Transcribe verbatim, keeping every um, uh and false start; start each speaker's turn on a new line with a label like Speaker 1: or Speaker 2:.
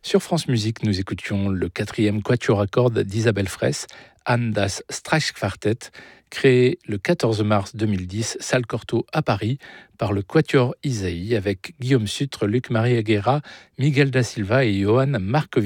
Speaker 1: Sur France Musique, nous écoutions le quatrième quatuor à cordes d'Isabelle Fraisse, An das Streichquartett, créé le quatorze mars deux mille dix, salle Cortot à Paris, par le quatuor Isaïe, avec Guillaume Sutre, Luc-Marie Aguera, Miguel da Silva et Johan Markovic.